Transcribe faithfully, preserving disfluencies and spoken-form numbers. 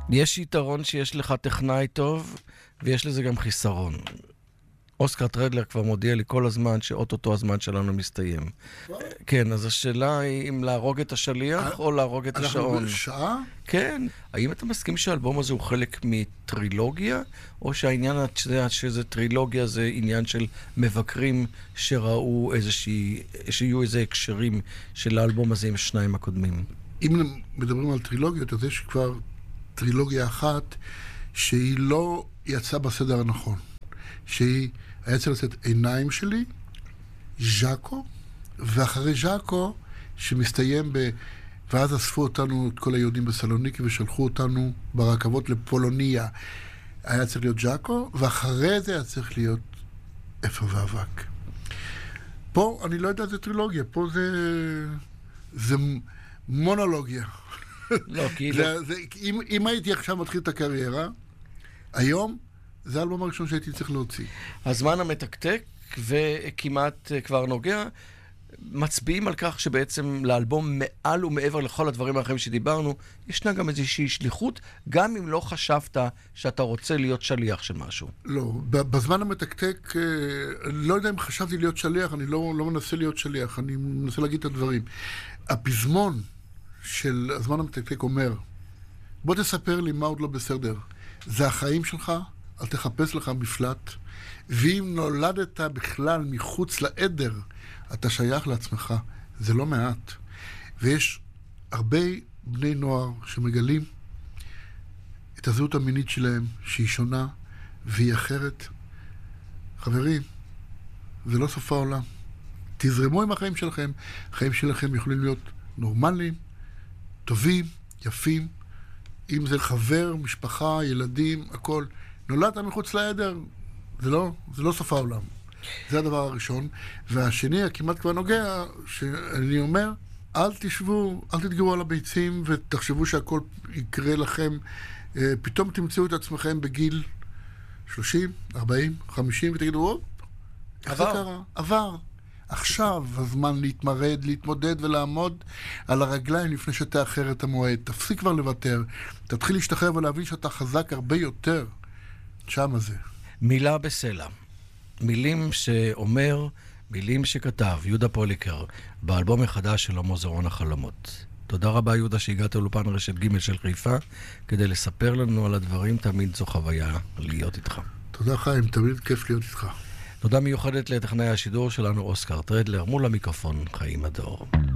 יש יתרון שיש לך טכנאי טוב, ויש לזה גם חיסרון. אוסקר טרדלר כבר מודיע לי כל הזמן שאוטוטו הזמן שלנו מסתיים. כן, אז השאלה היא אם להרוג את השליח או להרוג את השעון. אנחנו בשעה? כן. האם אתה מסכים שהאלבום הזה הוא חלק מטרילוגיה, או שהעניין שזה טרילוגיה זה עניין של מבקרים שראו איזושהי, שיהיו איזה הקשרים של האלבום הזה עם שניים הקודמים? אם מדברים על טרילוגיות, אז יש כבר טרילוגיה אחת שהיא לא יצאה בסדר הנכון. שהיא היה צריך לצאת עיניים שלי, ז'אקו, ואחרי ז'אקו, שמסתיים ב... ואז אספו אותנו, את כל היהודים בסלוניקי, ושלחו אותנו ברכבות לפולוניה. היה צריך להיות ז'אקו, ואחרי זה היה צריך להיות אפר ואבק. פה, אני לא יודע, זה טרילוגיה, פה זה... זה מונולוגיה. לא, כאילו... זה, זה, אם, אם הייתי עכשיו מתחיל את הקריירה, היום, זה האלבום הראשון שהייתי צריך להוציא. הזמן המתקתק וכמעט כבר נוגע, מצביעים על כך שבעצם לאלבום מעל ומעבר לכל הדברים האחרים שדיברנו, ישנה גם איזושהי שליחות, גם אם לא חשבת שאתה רוצה להיות שליח של משהו. לא, בזמן המתקתק, לא יודע אם חשבתי להיות שליח, אני לא, לא מנסה להיות שליח, אני מנסה להגיד את הדברים. הפזמון של הזמן המתקתק אומר, בוא תספר לי מה עוד לא בסדר. זה החיים שלך, אל תחפש לך מפלט, ואם נולדת בכלל מחוץ לעדר, אתה שייך לעצמך. זה לא מעט. ויש הרבה בני נוער שמגלים את הזהות המינית שלהם, שהיא שונה והיא אחרת. חברים, זה לא סוף העולם. תזרמו עם החיים שלכם. החיים שלכם יכולים להיות נורמליים, טובים, יפים, אם זה חבר, משפחה, ילדים, הכל. נולדת מחוץ לעדר, זה לא, זה לא סוף העולם. זה הדבר הראשון. והשני, הכמעט כבר נוגע, שאני אומר, אל תשבו, אל תתגרו על הביצים ותחשבו שהכל יקרה לכם. פתאום תמצאו את עצמכם בגיל שלושים, ארבעים, חמישים, ותגידו, אופ, איך זה קרה? עבר. עכשיו הזמן להתמרד, להתמודד ולעמוד על הרגליים לפני שתאחר את המועד. תפסיק כבר לוותר. תתחיל להשתחרר ולהבין שאתה חזק הרבה יותר. שם זה. מילה בסלע. מילים שאומר, מילים שכתב יהודה פוליקר באלבום החדש שלו מוזיאון החלומות. תודה רבה יהודה שהגעת לאולפן רשת ג' של חיפה כדי לספר לנו על הדברים. תמיד זו חוויה להיות איתך. תודה חיים, תמיד כיף להיות איתך. תודה מיוחדת לטכנאי השידור שלנו אוסקר טרדלר, מול המיקרופון חיים הדור.